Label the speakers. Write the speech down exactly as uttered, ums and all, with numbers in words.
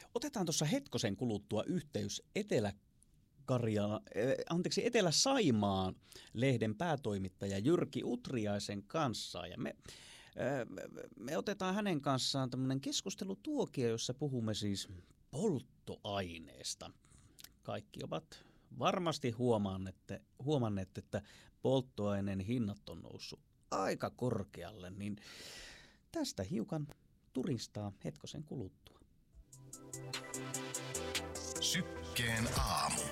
Speaker 1: Otetaan tuossa hetkosen kuluttua yhteys Etelä Karjala, anteeksi, Etelä-Saimaan lehden päätoimittaja Jyrki Utriaisen kanssa. Ja me, me otetaan hänen kanssaan tämmöinen keskustelutuokio, jossa puhumme siis polttoaineesta. Kaikki ovat varmasti huomanneet, huomanneet, että polttoaineen hinnat on noussut aika korkealle, niin tästä hiukan turistaa hetkosen kuluttua.
Speaker 2: Sykkeen aamu.